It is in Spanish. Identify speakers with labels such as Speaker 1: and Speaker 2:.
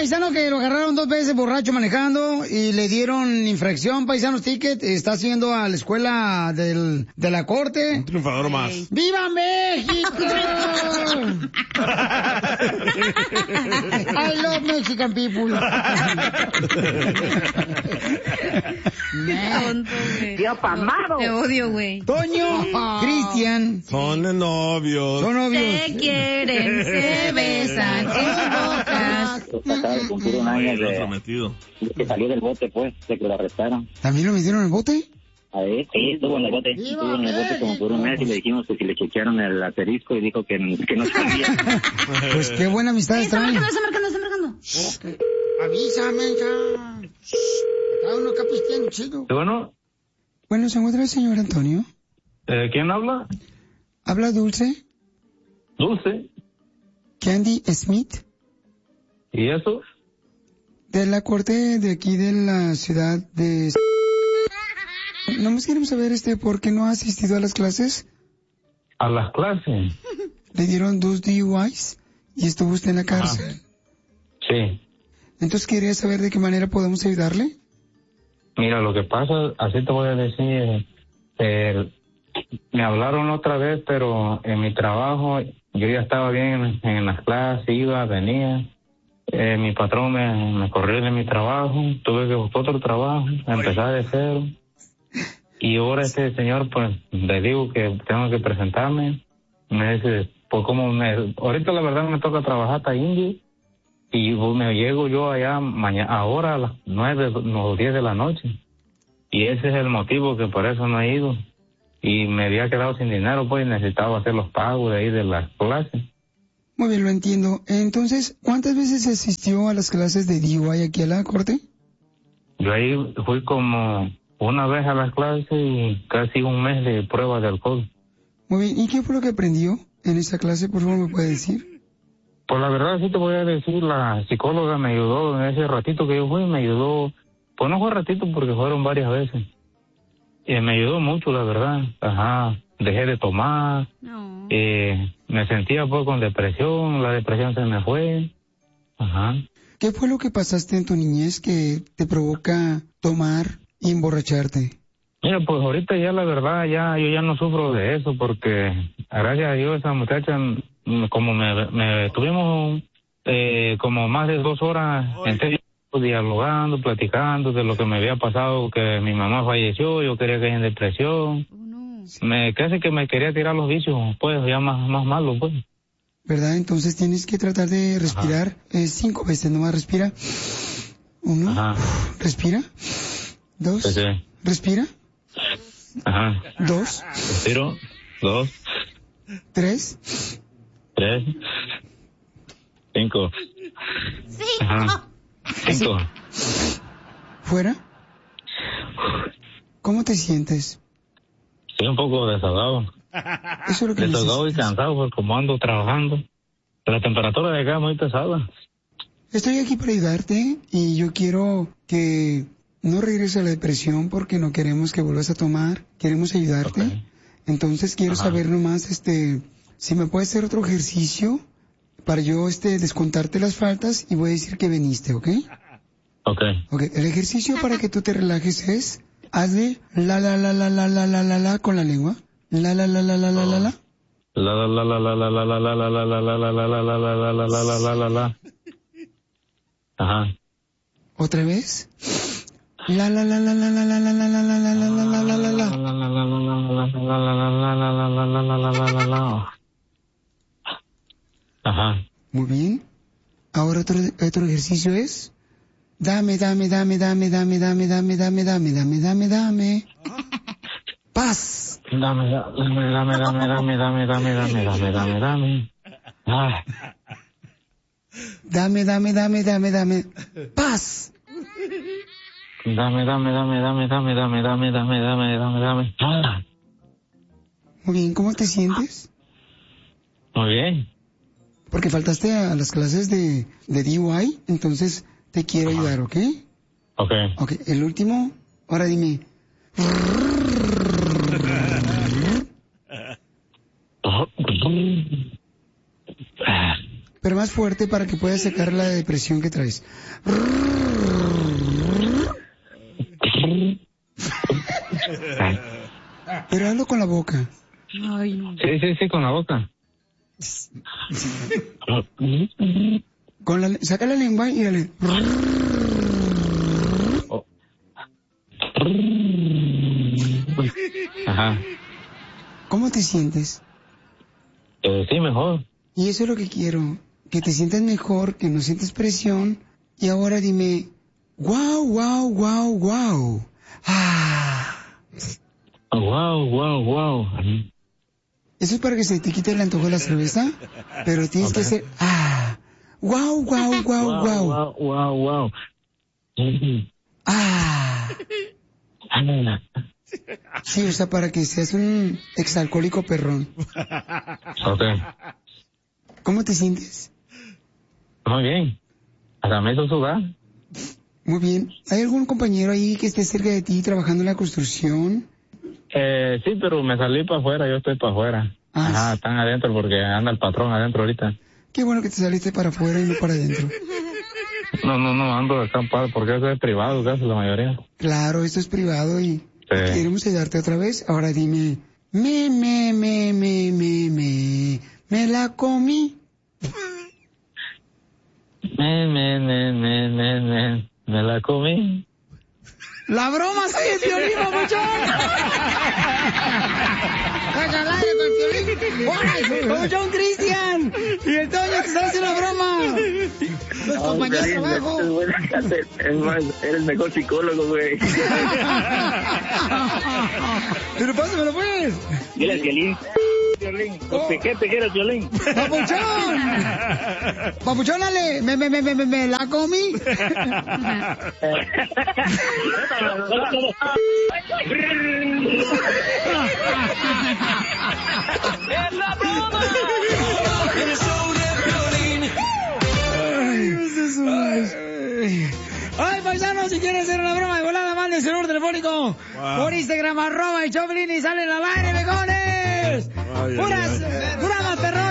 Speaker 1: paisano que lo agarraron 2 veces borracho manejando y le dieron infracción, paisanos, ticket. Está haciendo a la escuela de la corte.
Speaker 2: Un triunfador más.
Speaker 1: ¡Viva México! I love Mexican people.
Speaker 3: Tío Pamado.
Speaker 4: Te odio, güey.
Speaker 1: Toño, Cristian.
Speaker 2: Son novios.
Speaker 1: Son novios.
Speaker 4: Se quieren, se besan en bocas.
Speaker 3: Casado con puro un año de que salió del bote, pues, de que lo arrestaron.
Speaker 1: ¿También lo metieron en el bote?
Speaker 3: A ver, sí, estuvo en el bote. Estuvo en el bote como por un mes y le dijimos que si le chequearon el asterisco y dijo que no sabía.
Speaker 1: Pues qué buena amistad
Speaker 4: Está
Speaker 1: traen.
Speaker 4: marcando.
Speaker 1: Okay. Avísame, ya. Acá uno acá pisteando chido.
Speaker 5: Bueno.
Speaker 1: Bueno, ¿se encuentra el señor Antonio?
Speaker 5: ¿Quién habla?
Speaker 1: ¿Habla Dulce?
Speaker 5: Dulce.
Speaker 1: Candy Smith.
Speaker 5: ¿Y eso?
Speaker 1: De la corte de aquí de la ciudad de... Nomás queremos saber, ¿por qué no ha asistido a las clases?
Speaker 5: ¿A las clases?
Speaker 1: Le dieron 2 DUIs y estuvo usted en la cárcel.
Speaker 5: Sí.
Speaker 1: Entonces quería saber de qué manera podemos ayudarle.
Speaker 5: Mira, lo que pasa, así te voy a decir, me hablaron otra vez, pero en mi trabajo yo ya estaba bien en las clases, iba, venía. Mi patrón me corrió de mi trabajo, tuve que buscar otro trabajo, empezar de cero. Y ahora este señor, pues, le digo que tengo que presentarme. Me dice, pues ahorita la verdad me toca trabajar hasta Indy. Y me llego yo allá ahora a las 9 o 10 de la noche. Y ese es el motivo que por eso no he ido. Y me había quedado sin dinero, pues, y necesitaba hacer los pagos de ahí de las clases.
Speaker 1: Muy bien, lo entiendo. Entonces, ¿cuántas veces asistió a las clases de DUI aquí a la corte?
Speaker 5: Yo ahí fui como una vez a las clases y casi un mes de prueba de alcohol.
Speaker 1: Muy bien, ¿y qué fue lo que aprendió en esa clase? Por favor, ¿me puede decir?
Speaker 5: Pues la verdad sí te voy a decir, la psicóloga me ayudó en ese ratito que yo fui, me ayudó, pues no fue ratito porque fueron varias veces. Y me ayudó mucho, la verdad. Dejé de tomar, me sentía pues con depresión, la depresión se me fue.
Speaker 1: ¿Qué fue lo que pasaste en tu niñez que te provoca tomar y emborracharte?
Speaker 5: Mira, pues ahorita ya la verdad, yo ya no sufro de eso porque gracias a Dios esa muchacha, como me tuvimos como más de 2 horas enteras dialogando, platicando de lo que me había pasado, que mi mamá falleció, yo quería caer en depresión. Casi que me quería tirar los vicios, pues ya más malo, pues.
Speaker 1: ¿Verdad? Entonces tienes que tratar de respirar 5 veces, nomás respira. 1, respira. 2,
Speaker 5: sí.
Speaker 1: Respira. 2.
Speaker 5: Respiro. 2.
Speaker 1: 3.
Speaker 5: 5. 5.
Speaker 1: ¿Fuera? ¿Cómo te sientes?
Speaker 5: Estoy un poco desahogado.
Speaker 1: Eso es lo que
Speaker 5: desahogado y cansado porque como ando trabajando. La temperatura de acá es muy pesada.
Speaker 1: Estoy aquí para ayudarte y yo quiero que no regreses a la depresión porque no queremos que vuelvas a tomar. Queremos ayudarte. Okay. Entonces quiero saber nomás, si me puedes hacer otro ejercicio para yo, descontarte las faltas y voy a decir que viniste, ¿ok?
Speaker 5: Ok.
Speaker 1: El ejercicio para que tú te relajes es, hazle la con la lengua. La. ¿Otra vez? La. Muy bien. Ahora otro ejercicio es dame. Paz.
Speaker 5: Dame.
Speaker 1: Dame. Paz.
Speaker 5: Dame.
Speaker 1: Muy bien, ¿cómo te sientes?
Speaker 5: Muy bien.
Speaker 1: Porque faltaste a las clases de DUI, entonces te quiero ayudar, ¿ok? Ok, el último, ahora dime. pero más fuerte para que puedas sacar la depresión que traes. Pero hazlo con la boca.
Speaker 4: Ay, no.
Speaker 5: Sí, con la boca.
Speaker 1: Saca la lengua y dale.
Speaker 5: Ajá.
Speaker 1: ¿Cómo te sientes?
Speaker 5: Sí, mejor.
Speaker 1: Y eso es lo que quiero, que te sientas mejor, que no sientes presión. Y ahora dime, wow, wow, wow, wow. Ah.
Speaker 5: Wow.
Speaker 1: Eso es para que se te quite el antojo de la cerveza, pero tienes que hacer, wow, wow, wow, wow.
Speaker 5: Wow.
Speaker 1: Ah. Sí, o sea, para que seas un exalcohólico perrón.
Speaker 5: Ok.
Speaker 1: ¿Cómo te sientes?
Speaker 5: Muy bien. Hasta me hizo sudar.
Speaker 1: Muy bien. ¿Hay algún compañero ahí que esté cerca de ti trabajando en la construcción?
Speaker 5: Sí, pero me salí para afuera, yo estoy para afuera. Ajá, están adentro porque anda el patrón adentro ahorita.
Speaker 1: Qué bueno que te saliste para afuera y no para adentro.
Speaker 5: No, ando acampado porque eso es privado casi la mayoría.
Speaker 1: Claro, esto es privado y queremos ayudarte otra vez. Ahora dime, me la comí.
Speaker 5: Me la comí.
Speaker 1: ¡La broma soy el Piolín, papuchón! ¡Vas al aire con el Piolín! ¡Hola, papuchón Cristian! Y el Toño te está haciendo una broma. Los compañeros de trabajo.
Speaker 3: Es más, eres mejor psicólogo, güey.
Speaker 1: Pero pásamelo, pues.
Speaker 3: Dile al Piolín. Violín. ¿Qué te quieres, Violín?
Speaker 1: ¡Papuchón! ¡Papuchón, dale! Me la comí.
Speaker 4: ¡Es la broma! El show de
Speaker 1: Piolín. Ay, paisanos, si quieren hacer una broma de volada, manden su número telefónico por Instagram, @el show de Piolín, y salen al aire, begones. Puras perrones.